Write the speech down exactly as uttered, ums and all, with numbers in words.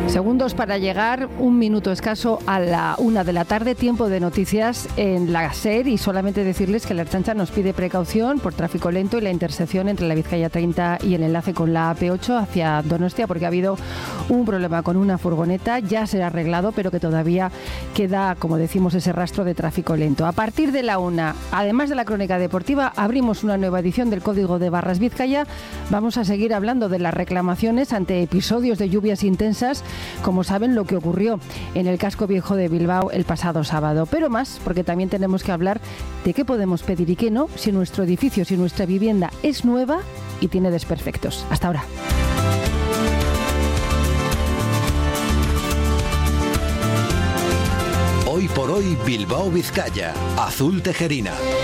Segundos para llegar, un minuto escaso a la una de la tarde, tiempo de noticias en la SER, y solamente decirles que la Ertzaintza nos pide precaución por tráfico lento y la intersección entre la Vizcaya treinta y el enlace con la A P ocho hacia Donostia, porque ha habido un problema con una furgoneta, ya se ha arreglado, pero que todavía queda, como decimos, ese rastro de tráfico lento. A partir de la una, además de la crónica deportiva, abrimos una nueva edición del Código de Barras Vizcaya. Vamos a seguir hablando de las reclamaciones ante episodios de lluvias intensas, como saben lo que ocurrió en el casco viejo de Bilbao el pasado sábado. Pero más, porque también tenemos que hablar de qué podemos pedir y qué no si nuestro edificio, si nuestra vivienda es nueva y tiene desperfectos. Hasta ahora. Hoy por hoy Bilbao Vizcaya, Azul Tejerina.